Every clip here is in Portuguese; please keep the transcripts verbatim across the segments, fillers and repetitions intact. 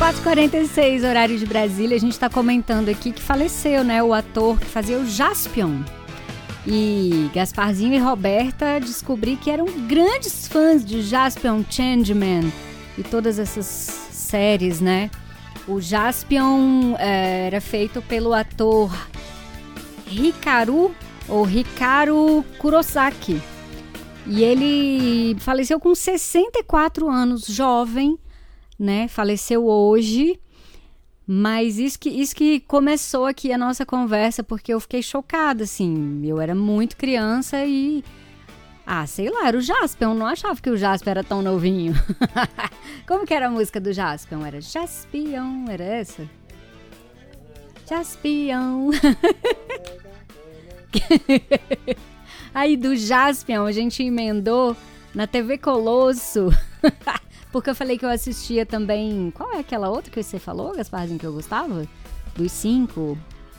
quatro e quarenta e seis, horário de Brasília. A gente está comentando aqui que faleceu, né, o ator que fazia o Jaspion. E Gasparzinho e Roberta descobri que eram grandes fãs de Jaspion, Changeman e todas essas séries, né? O Jaspion é, era feito pelo ator Hikaru ou Hikaru Kurosaki. E ele faleceu com sessenta e quatro anos, jovem, né? Faleceu hoje. Mas isso que, isso que começou aqui a nossa conversa, porque eu fiquei chocada, assim. Eu era muito criança e... Ah, sei lá, era o Jaspion. Eu não achava que o Jaspion era tão novinho. Como que era a música do Jaspion? Era Jaspion, era essa? Jaspion. Aí do Jaspion a gente emendou na T V Colosso. Porque eu falei que eu assistia também... Qual é aquela outra que você falou, Gasparzinho, que eu gostava? Dos cinco?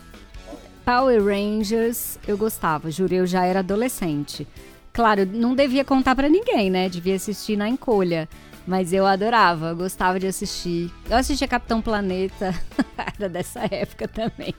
Power Rangers, eu gostava. Juro, eu já era adolescente. Claro, não devia contar pra ninguém, né? Devia assistir na encolha. Mas eu adorava, eu gostava de assistir. Eu assistia Capitão Planeta. Era dessa época também.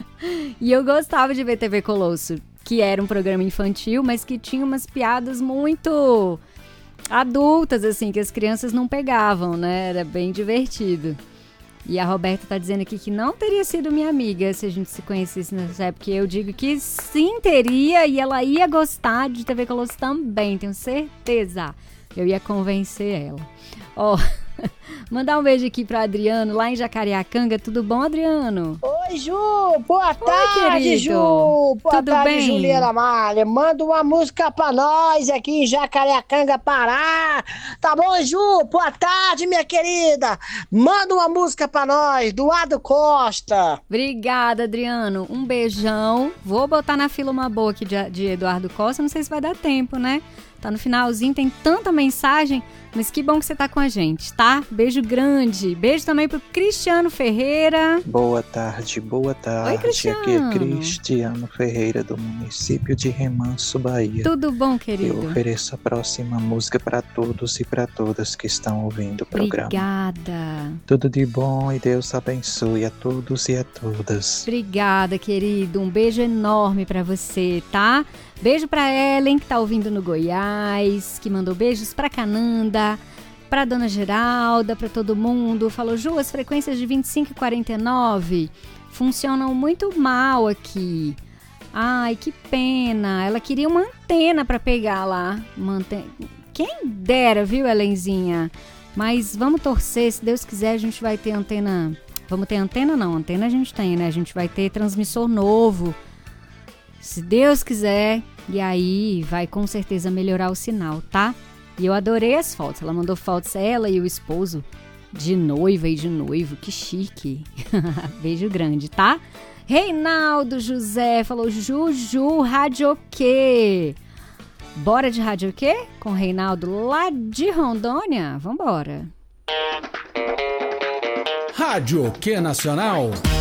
E eu gostava de ver T V Colosso, que era um programa infantil, mas que tinha umas piadas muito adultas, assim, que as crianças não pegavam, né? Era bem divertido. E a Roberta tá dizendo aqui que não teria sido minha amiga se a gente se conhecesse nessa época. Eu digo que sim teria, e ela ia gostar de T V Colosso também, tenho certeza. Eu ia convencer ela. Ó, oh, mandar um beijo aqui para Adriano, lá em Jacareacanga. Tudo bom, Adriano? Oi, Ju. Boa Oi, tarde, querido. Ju. Boa Tudo tarde, bem? Juliana Malha. Manda uma música pra nós aqui em Jacareacanga, Pará. Tá bom, Ju? Boa tarde, minha querida. Manda uma música pra nós, do Ado Costa. Obrigada, Adriano. Um beijão. Vou botar na fila uma boa aqui de, de Eduardo Costa. Não sei se vai dar tempo, né? Tá no finalzinho, tem tanta mensagem, mas que bom que você tá com a gente, tá? Beijo grande. Beijo também pro Cristiano Ferreira. Boa tarde, boa tarde. Oi, Cristiano. Aqui é Cristiano Ferreira, do município de Remanso, Bahia. Tudo bom, querido? Eu ofereço a próxima música para todos e para todas que estão ouvindo o programa. Obrigada. Tudo de bom e Deus abençoe a todos e a todas. Obrigada, querido. Um beijo enorme pra você, tá? Beijo pra Ellen, que tá ouvindo no Goiás, que mandou beijos pra Cananda, pra Dona Geralda, pra todo mundo. Falou, Ju, as frequências de vinte e cinco e quarenta e nove funcionam muito mal aqui. Ai, que pena. Ela queria uma antena pra pegar lá. Uma antena... Quem dera, viu, Ellenzinha? Mas vamos torcer, se Deus quiser a gente vai ter antena... Vamos ter antena? Não, antena a gente tem, né? A gente vai ter transmissor novo. Se Deus quiser, e aí vai com certeza melhorar o sinal, tá? E eu adorei as fotos, ela mandou fotos, ela e o esposo, de noiva e de noivo, que chique. Beijo grande, tá? Reinaldo José falou, Juju, rádio o quê? Bora de rádio o quê? Com o Reinaldo lá de Rondônia? Vambora. Rádio o quê nacional?